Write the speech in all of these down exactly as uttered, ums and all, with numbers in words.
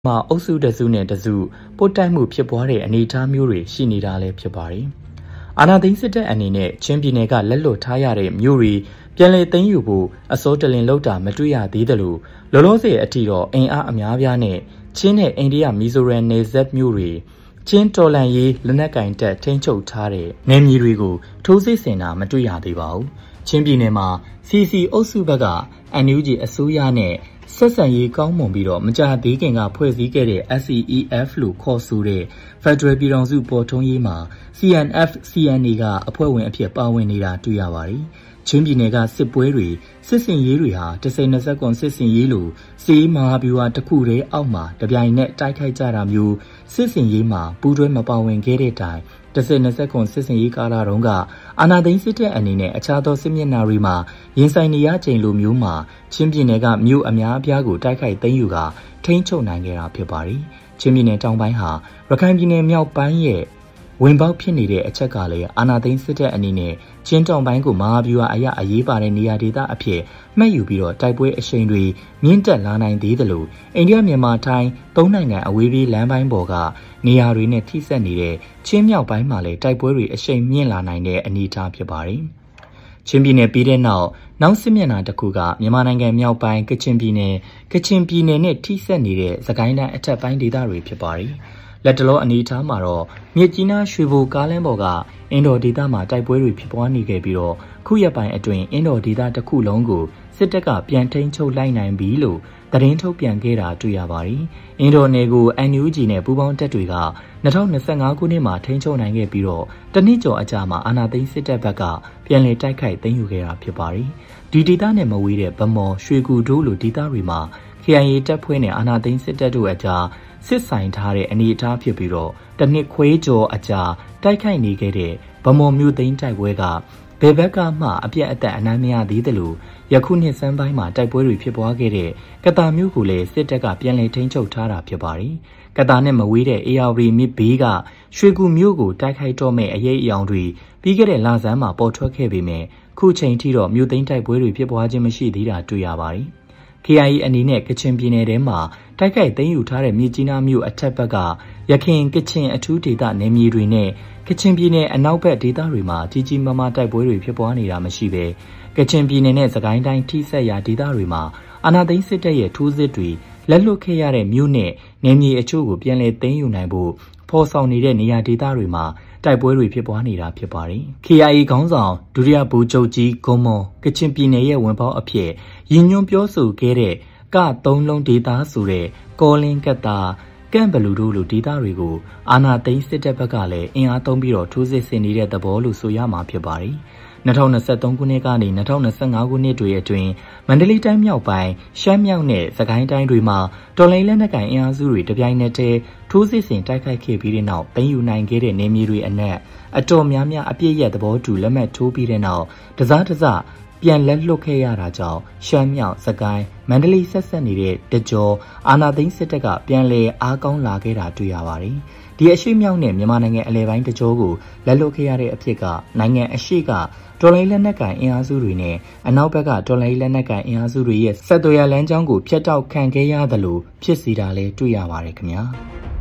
မှာအုပ်စုတစုနဲ့တစုပို့တိုက်မှုဖြစ်ပွားတဲ့အနေအထားမျိုးတွေရှိနေတာလည်းဖြစ်ပါတယ်။အာဏာသိမ်းစစ်တပ်အနေနဲ့ချင်းပြည်နယ်ကလက်လွတ်ထားရတဲ့မျိုးတွေပြန်လည်သိမ်းယူဖို့အစိုးတလင်လောက်တာမတွေ့ရသေးသလိုလောလောဆယ်အထိတော့အင်အားအများပြားနဲ့ချင်းနဲ့အိန္ဒိယမီဇိုရမ်နယ်စပ်မျိုးတွေချင်းတော်လန်ရေးလက်နက်ကင်တပ်ထိန်းချုပ်ထားတဲ့နယ်မြေတွေကိုထိုးစစ်ဆင်တာမတွေ့ရသေးပါဘူး။ချင်းပြည်နယ်မှာ စီ စီ အုပ်စုဘက်က အန် ယူ ဂျီ အစိုးရနဲ့ဆက်ဆံရေးကောင်းမွန်ပြီးတော့မကြာသေးခင်ကဖွဲ့စည်းခဲ့တဲ့ S E E F လို့ခေါ်ဆိုတဲ့ Federal ပြည်ထောင်စုပေါ်ထွန်းရေးမှာ C N F C N A ကအဖွဲ့ဝင်အဖြစ်ပါဝင်နေတာတွေ့ရပါတယ်။ချင်းပြည်နယ်ကစစ်ပွဲတွေစစ်စင်ရေးတွေဟာတစိမ့်နှစ်ဆက်ကွန်စစ်စင်ရေးလိုစီးမဟာဗျူဟာတစ်ခုတည်းအောက်မှာတပြိုင်နက်တိုက်ခိုက်ကြတာမျိုးစစ်စင်ရေးမှာပူးတွဲမပါဝင်ခဲ့တဲ့တိုင်တစိမ့်နှစ်ဆက်ကွန်စစ်စင်ရေးကာလတုန်းကအာဏာသိမ်းစစ်တပ်အနေနဲ့အခြားသောစစ်မျက်နှာတွေမှာရင်ဆိုင်နေရချိန်လိုမျိုးမှာချင်းပြည်နယ်ကမြို့အများအပြားကိုတိုက်ခိုက်သိမ်းယူကထိန်းချုပ်နိုင်ခဲ့တာဖြစ်ပါတယ်။ချင်းပြည်နယ်တောင်ပိုင်းဟာရခိုင်ပြည်နယ်မြောက်ပိုင်းရဲ့ဝင်ပေါက်ဖြစ်နေတဲ့အချက်ကလည်းအာဏာသိမ်းစစ်တပ်အနေနဲ့ချင်းတောင်ပိုင်းကိုမဟာဗျူဟာအရအရေးပါတဲ့နေရာဒေသအဖြစ်မှတ်ယူပြီးတော့တိုက်ပွဲအရှိန်တွေမြင့်တက်လာနိုင်သေးသလိုအိန္ဒိယမြန်မာထိုင်းသုံးနိုင်ငံအဝေးပြေးလမ်းပိုင်းပေါ်ကနေရာတွေနဲ့ထိစပ်နေတဲ့ချင်းမြောက်ပိုင်းမှာလည်းတိုက်ပွဲတွေအရှိန်မြင့်လာနိုင်တဲ့အနေအထားဖြစ်ပါတယ်။ချင်းပြည်နယ်ပြီးတဲ့နောက်နောက်စစ်မျက်နှာတစ်ခုကမြန်မာနိုင်ငံမြောက်ပိုင်းကချင်ပြည်နယ်ကချင်ပြည်နယ်နဲ့ထိစပ်နေတဲ့စကိုင်းတိုင်းအထက်ပိုင်းဒေသတွေဖြစ်ပါတယ်။လက်တလောအနေအထားမှာတော့မြစ်ကြီးနားရွှေဘိုကားလမ်းပေါ်ကအင်ဒိုဒေသမှာတိုက်ပွဲတွေဖြစ်ပွားနေခဲ့ပြီးတော့ခုရက်ပိုင်းအတွင်းအင်ဒိုဒေသတစ်ခုလုံးကိုစစ်တပ်ကပြန်ထိန်းချုပ်လိုက်နိုင်ပြီလို့သတင်းထုတ်ပြန်ခဲ့တာတွေ့ရပါတယ်။အင်ဒိုနယ်ကို N U G နဲ့ပူးပေါင်းတပ်တွေက၂၀၂၅ခုနှစ်မှာထိန်းချုပ်နိုင်ခဲ့ပြီးတော့တနစ်ကျော်အကြာမှာအာဏာသိမ်းစစ်တပ်ဘက်ကပြန်လည်တိုက်ခိုက်သိမ်းယူခဲ့တာဖြစ်ပါတယ်။ဒီဒေသနဲ့မဝေးတဲ့ဗမော်ရွှေကူဒိုးလိုဒေသတွေမှာ K I A တပ်ဖွဲ့နဲ့အာဏာသိမ်းစစ်တပ်တို့အကြားစစ်ဆိုင်ထားတဲ့အနေအထားဖြစ်ပြီးတော့တနစ်ခွေးကျော်အကြာတိုက်ခိုက်နေခဲ့တဲ့ဗမော်မြို့သိမ်းတိုက်ပွဲကဘယ်ဘက်ကမှအပြတ်အသတ်အနှမ်းမရသေးသလိုယခုနှစ်စမ်းပိုင်းမှာတိုက်ပွဲတွေဖြစ်ပွားခဲ့တဲ့ကတားမြို့ကိုလည်းစစ်တပ်ကပြန်လည်ထိန်းချုပ်ထားတာဖြစ်ပါတယ်။ကတားနဲ့မဝေးတဲ့အေယာဝတီမြစ်ဘေးကရွှေကူမြို့ကိုတိုက်ခိုက်တော့မဲ့အရေးအယောင်တွေပြီးခဲ့တဲ့လဆန်းမှာပေါ်ထွက်ခဲ့ပေမဲ့ခုချိန်ထိတော့မြို့သိမ်းတိုက်ပွဲတွေဖြစ်ပွားခြင်းမရှိသေးတာတွေ့ရပါတယ်။ K I A အနေနဲ့ကချင်ပြည်နယ်ထဲမှာတိုက်ခိုက်သိမ်းယူထားတဲ့မြစ်ကြီးနားမြို့အထက်ဘက်ကရခိုင်ကချင်အထူးဒေသနယ်မြေတွေနဲ့ကချင်ပြည်နယ်အနောက်ဘက်ဒေသတွေမှာကြီးကြီးမားမားတိုက်ပွဲတွေဖြစ်ပွားနေတာမရှိပဲကချင်ပြည်နယ်နဲ့စကိုင်းတိုင်းထိစပ်ရာဒေသတွေမှာအာဏာသိမ်းစစ်တပ်ရဲ့ထိုးစစ်တွေလက်လွတ်ခဲ့ရတဲ့မြို့နဲ့နယ်မြေအချို့ကိုပြန်လည်သိမ်းယူနိုင်ဖို့ဖော်ဆောင်နေတဲ့နေရာဒေသတွေမှာတိုက်ပွဲတွေဖြစ်ပွားနေတာဖြစ်ပါတယ်။ K I A ခေါင်းဆောင်ဒုတိယဗိုလ်ချုပ်ကြီးဂွန်မွန်ကချင်ပြည်နယ်ရဲ့ဝင်ပေါက်အဖြစ်ရည်ညွှန်းပြောဆိုခဲ့တဲ့ကသုံးလုံးဒေသဆိုတဲ့ကောလင်းကတာကန့်ဘလူတို့လိုဒေသတွေကိုအာဏာသိမ်းစစ်တပ်ဘက်ကလည်းအင်အားသုံးပြီးတော့ထိုးစစ်ဆင်နေတဲ့သဘောလို့ဆိုရမှာဖြစ်ပါတယ်။၂၀၂၃ခုနှစ်ကနေ၂၀၂၅ခုနှစ်တွေအတွင်းမန္တလေးတိုင်းမြောက်ပိုင်းရှမ်းမြောက်နဲ့စကိုင်းတိုင်းတွေမှာတော်လှန်ရေးလက်နက်ကိုင်အင်အားစုတွေတပြိုင်နက်တည်းထိုးစစ်ဆင်တိုက်ခိုက်ခဲ့ပြီးတဲ့နောက်သိမ်းယူနိုင်ခဲ့တဲ့နယ်မြေတွေအနက်အတော်များများအပြည့်ရဲ့သဘောတူလက်မှတ်ထိုးပြီးတဲ့နောက်တစားတစားပြန်လက်လွတ်ခဲ့ရတာကြောင့်ရှမ်းမြောက်စကိုင်းမန္တလေးဆက်ဆက်နေတဲ့တကြောအာနာသိန်းစစ်တပ်ကပြန်လည်အားကောင်းလာခဲ့တာတွေ့ရပါတယ်။ဒီအရှိမြောက်နဲ့မြန်မာနိုင်ငံအလဲပိုင်းတကြောကိုလက်လွတ်ခဲ့ရတဲ့အဖြစ်ကနိုင်ငံအရှိကတော်လိုင်းလက်နက်ကိုင်အင်အားစုတွေနဲ့အနောက်ဘက်ကတော်လိုင်းလက်နက်ကိုင်အင်အားစုတွေရဲ့ဆက်သွယ်ရလမ်းကြောင်းကိုဖျက်တောက်ခံခဲ့ရသလိုဖြစ်စီတာလည်းတွေ့ရပါတယ်ခင်ဗျာ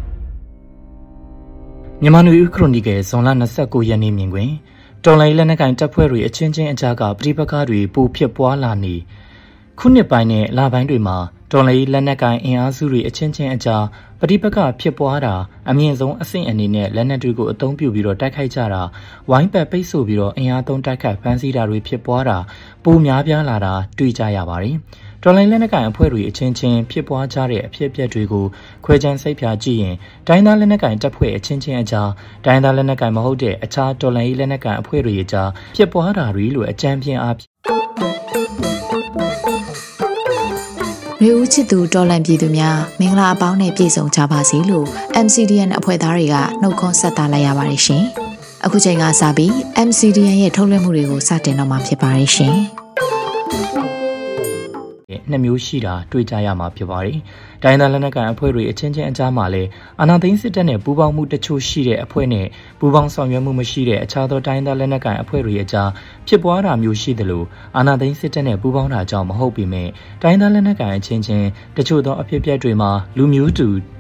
။မြန်မာနွေဦးခရိုနီကယ်ဇွန်လ၂၉ရက်နေ့မြင်တွင်တော်လိုင်းလက်နက်ကိုင်တပ်ဖွဲ့တွေအချင်းချင်းအကြားကပဋိပက္ခတွေပိုဖြစ်ပွားလာနေခုနှစ်ပိုင်းနဲ့လပိုင်းတွေမှာတော်လိုင်းလက်နက်ကိုင်အင်အားစုတွေအချင်းချင်းအကြားပဋိပက္ခဖြစ်ပွားတာအမြင့်ဆုံးအဆင့်အနေနဲ့လက်နက်တွေကိုအသုံးပြုပြီးတော့တိုက်ခိုက်ကြတာဝိုင်းပတ်ပိတ်ဆို့ပြီးတော့အင်အားသုံးတိုက်ခိုက်ဖမ်းဆီးတာတွေဖြစ်ပွားတာပိုများပြားလာတာတွေ့ကြရပါတယ်။တော်လိုင်းလက်နက်ကိုင်အဖွဲ့တွေအချင်းချင်းဖြစ်ပွားကြတဲ့အဖြစ်အပျက်တွေကိုခွဲခြမ်းစိတ်ဖြာကြည့်ရင်တိုင်းသားလက်နက်ကိုင်တပ်ဖွဲ့အချင်းချင်းအကြားတိုင်းသားလက်နက်ကိုင်မဟုတ်တဲ့အခြားတော်လိုင်းလက်နက်ကိုင်အဖွဲ့တွေအကြားဖြစ်ပွားတာတွေလို့အကြမ်းဖျင်းအားဖြင့်ရေဦးချစ်သူတော်လန်ပြည်သူများမင်္ဂလာအပေါင်းနဲ့ပြည့်စုံကြပါစေလို့ M C D N အဖွဲ့သားတွေကနှုတ်ခွန်းဆက်တာလိုက်ရပါတယ်ရှင်။အခုချိန်ကစပြီး M C D N ရဲ့ထုတ်လွှင့်မှုတွေကိုစတင်တော့မှာဖြစ်ပါတယ်ရှင်။နှစ်မျိုးရှိတာတွေ့ကြရမှာဖြစ်ပါတယ်။တိုင်းဒေသလက်နက်ကိုင်အဖွဲ့တွေအချင်းချင်းအကြားမှာလည်းအာဏာသိမ်းစစ်တပ်နဲ့ပူးပေါင်းမှုတချို့ရှိတဲ့အဖွဲ့နဲ့ပူးပေါင်းဆောင်ရွက်မှုမရှိတဲ့အခြားသောတိုင်းဒေသလက်နက်ကိုင်အဖွဲ့တွေအကြားဖြစ်ပွားတာမျိုးရှိသလိုအာဏာသိမ်းစစ်တပ်နဲ့ပူးပေါင်းတာကြောင့်မဟုတ်ပေမဲ့တိုင်းဒေသလက်နက်ကိုင်အချင်းချင်းတချို့သောအဖြစ်အပျက်တွေမှာလူမျိုးတူ